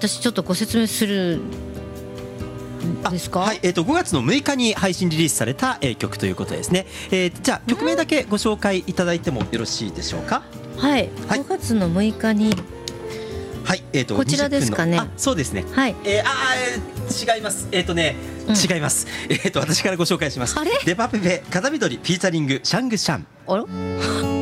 私ちょっとご説明するですか。 はい、5月の6日に配信リリースされた、曲ということですね。じゃあ曲名だけご紹介いただいてもよろしいでしょうか。 はい、5月の6日に、 はい、 こちらですかね。 そうですね。 はい、 違います。違います。私からご紹介します。 あれ、 デパペペ風緑フィーチャリングシャングシャン。 あら